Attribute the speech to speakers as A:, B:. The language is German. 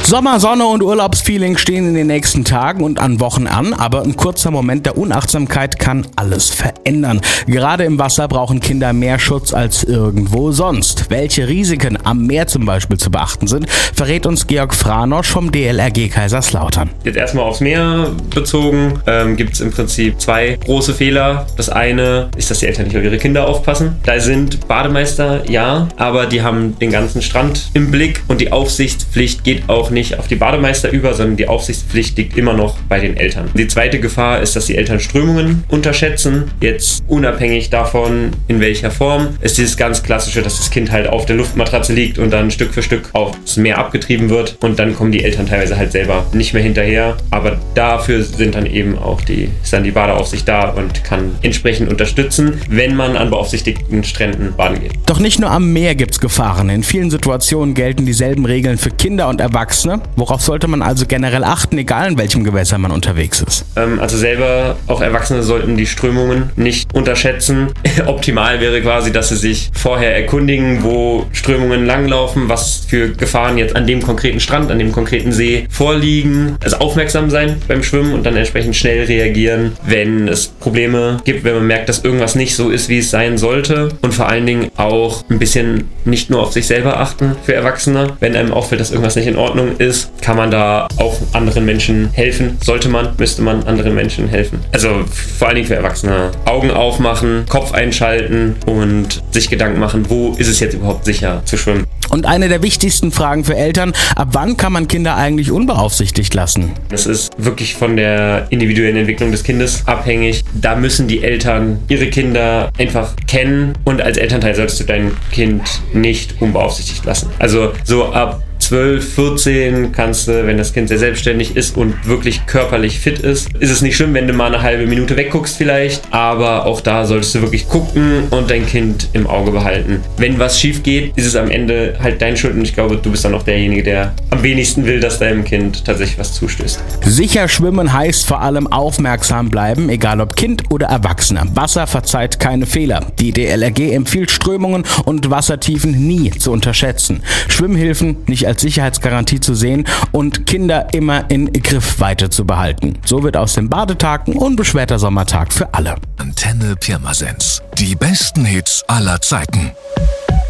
A: Sommer, Sonne und Urlaubsfeeling stehen in den nächsten Tagen und an Wochen an, aber ein kurzer Moment der Unachtsamkeit kann alles verändern. Gerade im Wasser brauchen Kinder mehr Schutz als irgendwo sonst. Welche Risiken am Meer zum Beispiel zu beachten sind, verrät uns Georg Franosch vom DLRG Kaiserslautern.
B: Jetzt erstmal aufs Meer bezogen, gibt es im Prinzip zwei große Fehler. Das eine ist, dass die Eltern nicht auf ihre Kinder aufpassen. Da sind Bademeister, ja, aber die haben den ganzen Strand im Blick und die Aufsichtspflicht geht auch nicht auf die Bademeister über, sondern die Aufsichtspflicht liegt immer noch bei den Eltern. Die zweite Gefahr ist, dass die Eltern Strömungen unterschätzen. Jetzt unabhängig davon, in welcher Form, ist dieses ganz klassische, dass das Kind halt auf der Luftmatratze liegt und dann Stück für Stück aufs Meer abgetrieben wird und dann kommen die Eltern teilweise halt selber nicht mehr hinterher. Aber dafür sind dann eben ist dann die Badeaufsicht da und kann entsprechend unterstützen, wenn man an beaufsichtigten Stränden baden geht.
A: Doch nicht nur am Meer gibt's Gefahren. In vielen Situationen gelten dieselben Regeln für Kinder und Erwachsene. Worauf sollte man also generell achten, egal in welchem Gewässer man unterwegs ist?
B: Also selber, auch Erwachsene sollten die Strömungen nicht unterschätzen. Optimal wäre quasi, dass sie sich vorher erkundigen, wo Strömungen langlaufen, was für Gefahren jetzt an dem konkreten Strand, an dem konkreten See vorliegen. Also aufmerksam sein beim Schwimmen und dann entsprechend schnell reagieren, wenn es Probleme gibt, wenn man merkt, dass irgendwas nicht so ist, wie es sein sollte. Und vor allen Dingen auch ein bisschen nicht nur auf sich selber achten für Erwachsene. Wenn einem auffällt, dass irgendwas nicht in Ordnung ist, kann man da auch anderen Menschen helfen. Müsste man anderen Menschen helfen. Also vor allen Dingen für Erwachsene. Augen aufmachen, Kopf einschalten und sich Gedanken machen, wo ist es jetzt überhaupt sicher zu schwimmen.
A: Und eine der wichtigsten Fragen für Eltern, ab wann kann man Kinder eigentlich unbeaufsichtigt lassen?
B: Das ist wirklich von der individuellen Entwicklung des Kindes abhängig. Da müssen die Eltern ihre Kinder einfach kennen und als Elternteil solltest du dein Kind nicht unbeaufsichtigt lassen. Also so ab 12, 14 kannst du, wenn das Kind sehr selbstständig ist und wirklich körperlich fit ist es nicht schlimm, wenn du mal eine halbe Minute wegguckst vielleicht, aber auch da solltest du wirklich gucken und dein Kind im Auge behalten. Wenn was schief geht, ist es am Ende halt deine Schuld und ich glaube, du bist dann auch derjenige, der am wenigsten will, dass deinem Kind tatsächlich was zustößt.
A: Sicher schwimmen heißt vor allem aufmerksam bleiben, egal ob Kind oder Erwachsener. Wasser verzeiht keine Fehler. Die DLRG empfiehlt Strömungen und Wassertiefen nie zu unterschätzen. Schwimmhilfen nicht als Sicherheitsgarantie zu sehen und Kinder immer in Griffweite zu behalten. So wird aus dem Badetag ein unbeschwerter Sommertag für alle.
C: Antenne Pirmasens. Die besten Hits aller Zeiten.